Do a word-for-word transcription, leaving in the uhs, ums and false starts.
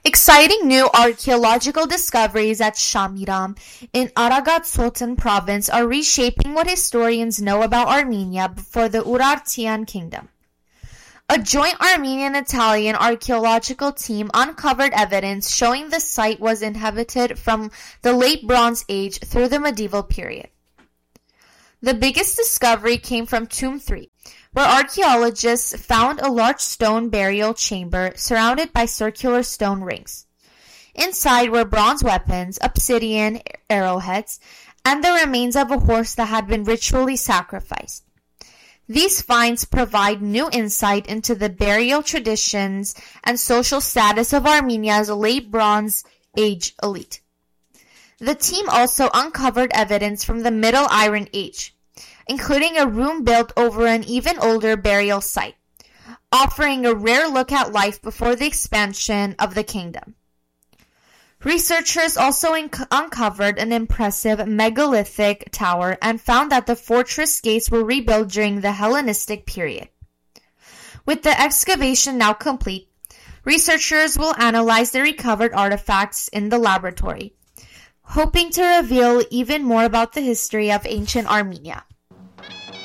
Exciting new archaeological discoveries at Shamiram in Aragat Sultan province are reshaping what historians know about Armenia before the Urartian kingdom. A joint Armenian-Italian archaeological team uncovered evidence showing the site was inhabited from the Late Bronze Age through the medieval period. The biggest discovery came from Tomb three, where archaeologists found a large stone burial chamber surrounded by circular stone rings. Inside were bronze weapons, obsidian arrowheads, and the remains of a horse that had been ritually sacrificed. These finds provide new insight into the burial traditions and social status of Armenia's late Bronze Age elite. The team also uncovered evidence from the Middle Iron Age, including a room built over an even older burial site, offering a rare look at life before the expansion of the kingdom. Researchers also inc- uncovered an impressive megalithic tower and found that the fortress gates were rebuilt during the Hellenistic period. With the excavation now complete, researchers will analyze the recovered artifacts in the laboratory, hoping to reveal even more about the history of ancient Armenia.